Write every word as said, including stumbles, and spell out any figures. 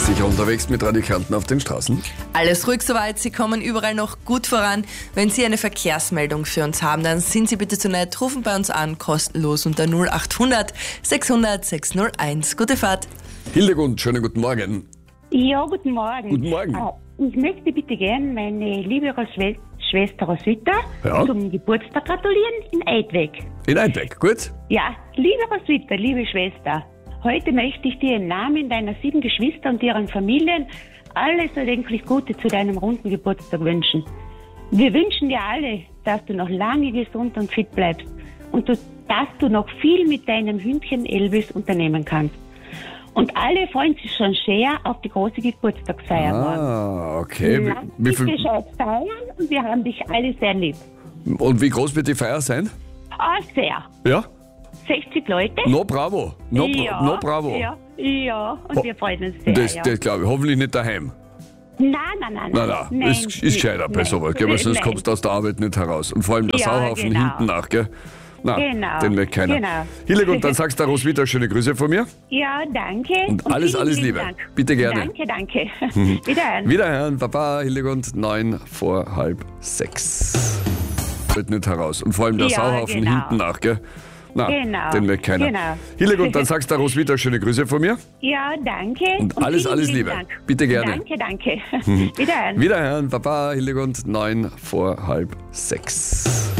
Sicher unterwegs mit Radikanten auf den Straßen? Alles ruhig soweit, Sie kommen überall noch gut voran. Wenn Sie eine Verkehrsmeldung für uns haben, dann sind Sie bitte zu nett, rufen bei uns an, kostenlos unter null acht hundert sechshundert sechshunderteins. Gute Fahrt. Hildegund, schönen guten Morgen. Ja, guten Morgen. Guten Morgen. Äh, Ich möchte bitte gerne meine liebe Schwester, Schwester Roswitha Ja? zum Geburtstag gratulieren in Eidweg. In Einbeck, gut? Ja, liebe Roswitha, liebe Schwester, heute möchte ich dir im Namen deiner sieben Geschwister und ihren Familien alles erdenklich Gute zu deinem runden Geburtstag wünschen. Wir wünschen dir alle, dass du noch lange gesund und fit bleibst und du, dass du noch viel mit deinem Hündchen Elvis unternehmen kannst. Und alle freuen sich schon sehr auf die große Geburtstagsfeier morgen. Ah, okay. Lass Wie, wie dich viel, gescheit feiern und wir haben dich alle sehr lieb. und wie groß wird die Feier sein? Ah, sehr. Ja? sechzig Leute? No bravo. No, bra- ja, no bravo. Ja, ja, und Oh, wir freuen uns sehr. Das, ja. das glaube ich. Hoffentlich nicht daheim. Nein, nein, nein. Nein, nein. ist, ist gescheiter bei nein, sowas, gell? Weil sonst nein. kommst du aus der Arbeit nicht heraus. Und vor allem der Ja, Sauhaufen genau. hinten nach, gell? Nein, Genau, den möchte keiner. genau. Hildegund, dann sagst du der Roswitha schöne Grüße von mir. Ja, danke. Und alles, vielen, alles vielen Liebe. Dank. Bitte gerne. Danke, danke. Wiederhören. Wiederhören, Baba, Hildegund, neun vor halb sechs. Wird nicht heraus. Und vor allem der Ja, Sauhaufen genau. hinten nach, gell? Nein, Genau, den möchte keiner. genau. Hildegund, dann sagst du der Roswitha schöne Grüße von mir. Ja, danke. Und alles, vielen, alles vielen Liebe. Dank. Bitte gerne. Danke, danke. Wiederhören. Wiederhören, Baba, Hildegund, neun vor halb sechs.